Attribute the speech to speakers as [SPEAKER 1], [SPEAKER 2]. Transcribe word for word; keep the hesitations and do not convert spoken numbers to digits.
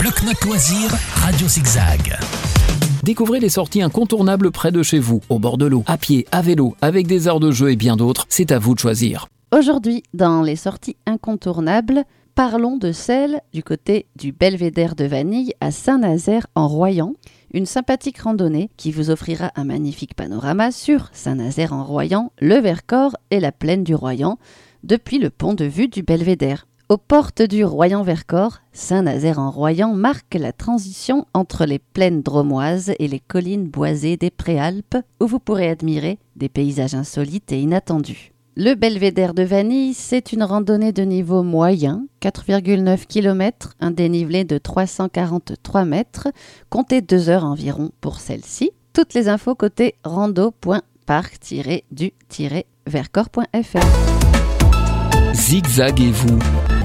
[SPEAKER 1] Bloc-Notes Loisirs, Radio Zigzag.
[SPEAKER 2] Découvrez les sorties incontournables près de chez vous, au bord de l'eau, à pied, à vélo, avec des aires de jeu et bien d'autres. C'est à vous de choisir.
[SPEAKER 3] Aujourd'hui, dans les sorties incontournables, parlons de celle du côté du Belvédère de Vanille à Saint-Nazaire en Royan. Une sympathique randonnée qui vous offrira un magnifique panorama sur Saint-Nazaire en Royan, le Vercors et la plaine du Royan, depuis le pont de vue du Belvédère. Aux portes du Royan-Vercors, Saint-Nazaire en Royan marque la transition entre les plaines drômoises et les collines boisées des Préalpes, où vous pourrez admirer des paysages insolites et inattendus. Le Belvédère de Vanille, c'est une randonnée de niveau moyen, quatre virgule neuf kilomètres, un dénivelé de trois cent quarante-trois mètres, comptez deux heures environ pour celle-ci. Toutes les infos côté rando point parc tiret du tiret vercors point f r.
[SPEAKER 2] Zigzaguez-vous.